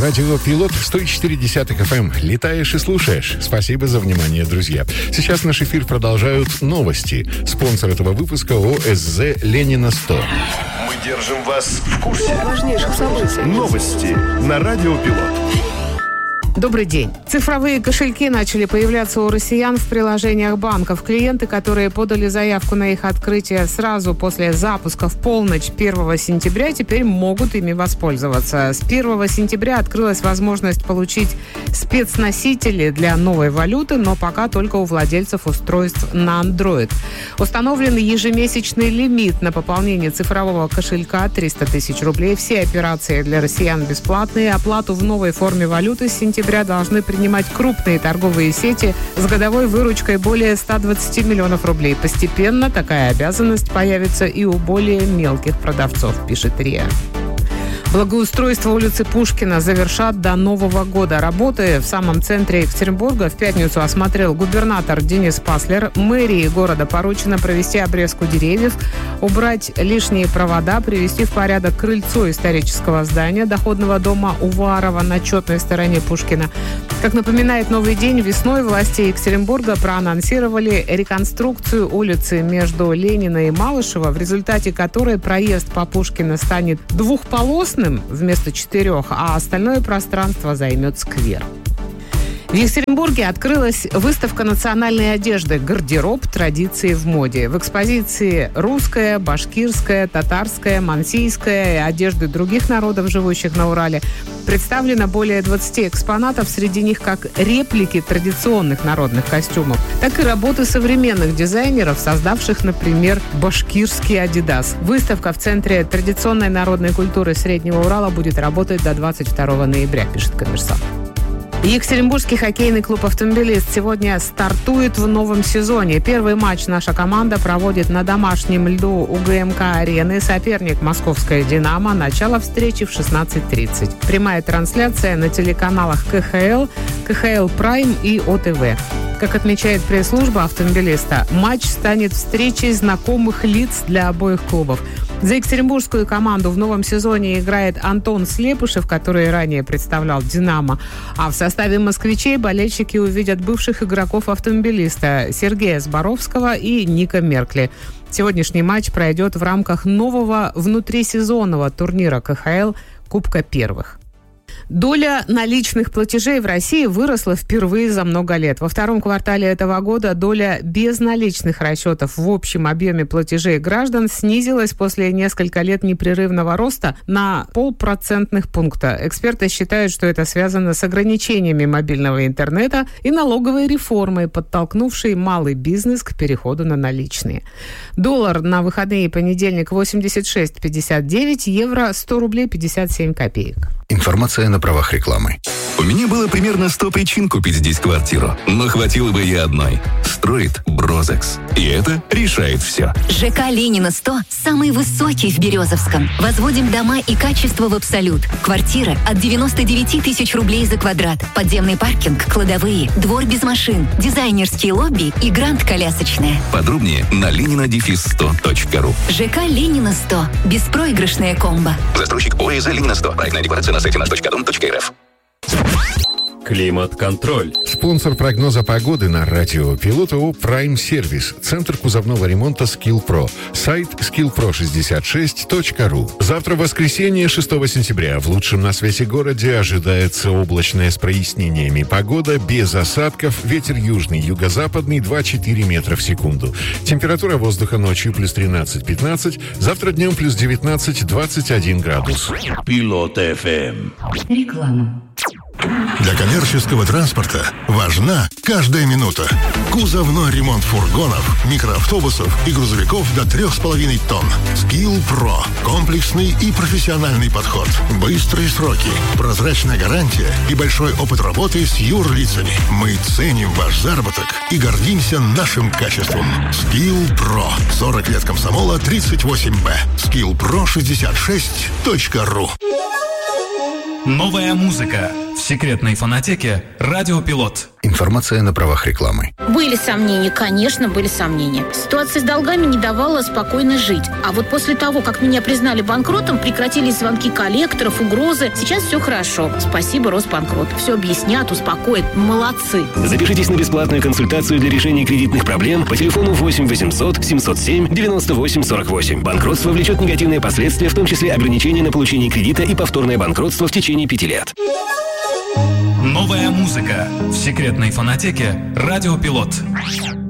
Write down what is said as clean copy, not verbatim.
Радио Пилот 104.10 FM. Летаешь и слушаешь. Спасибо за внимание, друзья. Сейчас наш эфир продолжают новости. Спонсор этого выпуска ОСЗ «Ленина 100». Мы держим вас в курсе важнейших событий. Новости на Радио Пилот. Добрый день. Цифровые кошельки начали появляться у россиян в приложениях банков. Клиенты, которые подали заявку на их открытие сразу после запуска в полночь 1 сентября, теперь могут ими воспользоваться. С 1 сентября открылась возможность получить спецносители для новой валюты, но пока только у владельцев устройств на Android. Установлен ежемесячный лимит на пополнение цифрового кошелька 300 тысяч рублей. Все операции для россиян бесплатные. Оплату в новой форме валюты с сентября должны принимать крупные торговые сети с годовой выручкой более 120 миллионов рублей. Постепенно такая обязанность появится и у более мелких продавцов, пишет РИА. Благоустройство улицы Пушкина завершат до Нового года. Работы в самом центре Екатеринбурга в пятницу осмотрел губернатор Денис Паслер. Мэрии города поручено провести обрезку деревьев, убрать лишние провода, привести в порядок крыльцо исторического здания доходного дома Уварова на четной стороне Пушкина. Как напоминает «Новый день», весной власти Екатеринбурга проанонсировали реконструкцию улицы между Ленина и Малышева, в результате которой проезд по Пушкина станет двухполосным вместо 4, а остальное пространство займет сквер. В Екатеринбурге открылась выставка национальной одежды «Гардероб. Традиции в моде». В экспозиции русская, башкирская, татарская, мансийская и одежды других народов, живущих на Урале. Представлено более 20 экспонатов, среди них как реплики традиционных народных костюмов, так и работы современных дизайнеров, создавших, например, башкирский «Адидас». Выставка в Центре традиционной народной культуры Среднего Урала будет работать до 22 ноября, пишет «Коммерсант». Екатеринбургский хоккейный клуб «Автомобилист» сегодня стартует в новом сезоне. Первый матч наша команда проводит на домашнем льду УГМК-арены. Соперник «Московская Динамо». Начало встречи в 16:30. Прямая трансляция на телеканалах КХЛ, КХЛ Прайм и ОТВ. Как отмечает пресс-служба «Автомобилиста», матч станет встречей знакомых лиц для обоих клубов. За екатеринбургскую команду в новом сезоне играет Антон Слепышев, который ранее представлял «Динамо». А в составе москвичей болельщики увидят бывших игроков «Автомобилиста» Сергея Зборовского и Ника Меркли. Сегодняшний матч пройдет в рамках нового внутрисезонного турнира КХЛ Кубка Первых. Доля наличных платежей в России выросла впервые за много лет. Во втором квартале этого года доля безналичных расчетов в общем объеме платежей граждан снизилась после нескольких лет непрерывного роста на 0,5% пункта. Эксперты считают, что это связано с ограничениями мобильного интернета и налоговой реформой, подтолкнувшей малый бизнес к переходу на наличные. Доллар на выходные понедельник 86,59, евро 100 рублей 57 копеек. Информация на правах рекламы. У меня было примерно 100 причин купить здесь квартиру, но хватило бы и одной. Строит Брозекс. И это решает все. ЖК Ленина 100 самый высокий в Березовском. Возводим дома и качество в абсолют. Квартиры от 99 тысяч рублей за квадрат. Подземный паркинг, кладовые, двор без машин, дизайнерские лобби и гранд-колясочная. Подробнее на lenina-100.ru. ЖК Ленина 100. Беспроигрышная комбо. Застройщик ОСЗ Ленина 100. Проектная декларация на сайте nаш.дом.рф. Климат-контроль. Спонсор прогноза погоды на Радио Пилот ООО «Прайм Сервис». Центр кузовного ремонта «Скилл-Про». Сайт skillpro66.ru. Завтра, воскресенье, 6 сентября, в лучшем на свете городе ожидается облачная с прояснениями погода, без осадков, ветер южный, юго-западный 2-4 метра в секунду. Температура воздуха ночью плюс 13-15, завтра днем плюс 19-21 градус. Пилот ФМ. Реклама. Для коммерческого транспорта важна каждая минута. Кузовной ремонт фургонов, микроавтобусов и грузовиков до 3,5 тонн. «Скилл-Про». Комплексный и профессиональный подход. Быстрые сроки, прозрачная гарантия и большой опыт работы с юрлицами. Мы ценим ваш заработок и гордимся нашим качеством. «Скилл-Про». 40 лет комсомола, 38Б. skillpro66.ru. Новая музыка в секретной фонотеке «Радио Пилот». Информация Информация на правах рекламы. Были сомнения, конечно, были сомнения. Ситуация с долгами не давала спокойно жить. А вот после того, как меня признали банкротом, прекратились звонки коллекторов, угрозы. Сейчас все хорошо. Спасибо, Росбанкрот. Все объяснят, успокоят. Молодцы. Запишитесь на бесплатную консультацию для решения кредитных проблем по телефону 8 800 707 98 48. Банкротство влечет негативные последствия, в том числе ограничения на получение кредита и повторное банкротство в течение 5 лет. Новая музыка в секретной фонотеке «Радио Пилот».